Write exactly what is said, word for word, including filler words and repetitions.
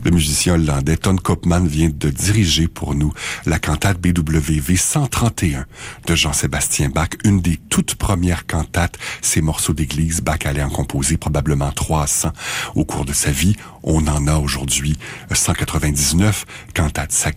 Le musicien hollandais Ton Koopman vient de diriger pour nous la cantate B W V cent trente et un de Jean-Sébastien Bach, une des toutes premières cantates. Ces morceaux d'église, Bach allait en composer probablement trois cents au cours de sa vie. On en a aujourd'hui cent quatre-vingt-dix-neuf cantates sacrées